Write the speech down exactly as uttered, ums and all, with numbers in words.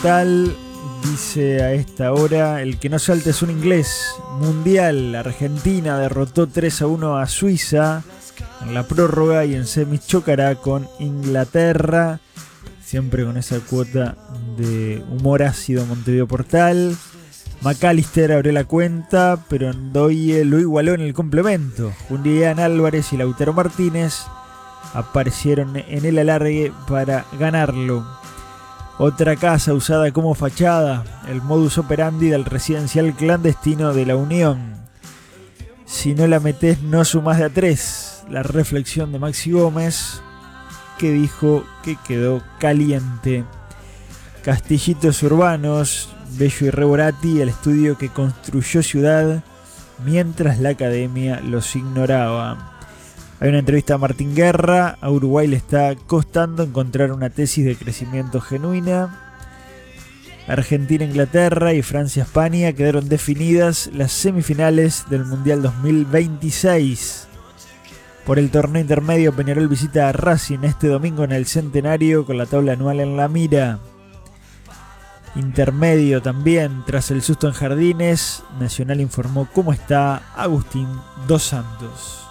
Portal dice a esta hora: el que no salta es un inglés. Mundial, Argentina derrotó tres a uno a Suiza en la prórroga y en semis chocará con Inglaterra. Siempre con esa cuota de humor ácido Montevideo Portal. McAllister abrió la cuenta, pero Ndoye lo igualó en el complemento. Julián Álvarez y Lautaro Martínez aparecieron en el alargue para ganarlo. Otra casa usada como fachada, el modus operandi del residencial clandestino de la Unión. Si no la metés, no sumás de a tres. La reflexión de Maxi Gómez, que dijo que quedó caliente. Castillitos urbanos, Bello y Reborati, el estudio que construyó ciudad mientras la academia los ignoraba. Hay una entrevista a Martín Guerra. A Uruguay le está costando encontrar una tesis de crecimiento genuina. Argentina, Inglaterra y Francia, España quedaron definidas las semifinales del Mundial dos mil veintiséis. Por el torneo intermedio, Peñarol visita a Racing este domingo en el Centenario con la tabla anual en la mira. Intermedio también, tras el susto en Jardines, Nacional informó cómo está Agustín Dos Santos.